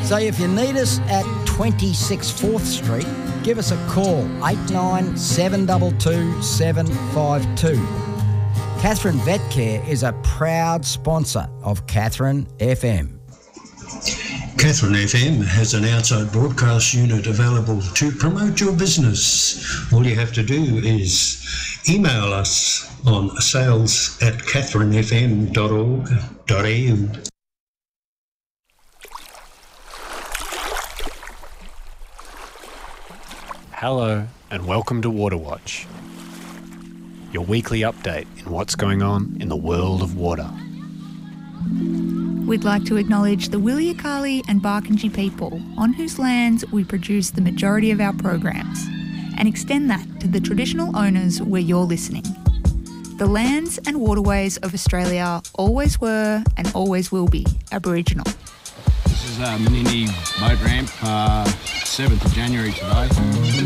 So if you need us at 26 4th Street, give us a call, 89722752. 752. Catherine Vet Care is a proud sponsor of Catherine FM. Catherine FM has an outside broadcast unit available to promote your business. All you have to do is email us on sales@catherinefm.org.au. Hello and welcome to Water Watch, your weekly update in what's going on in the world of water. We'd like to acknowledge the Wilyakalli and Barkindji people on whose lands we produce the majority of our programs, and extend that to the traditional owners where you're listening. The lands and waterways of Australia always were and always will be Aboriginal. This is Menindee Boat Ramp, 7th of January today.